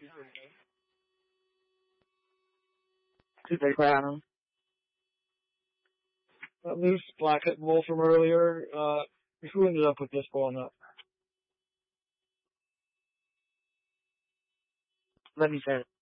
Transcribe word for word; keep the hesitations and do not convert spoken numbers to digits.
Did they crown? Uh, loose black bull from earlier. Uh, who ended up with this bull up? Let me say it.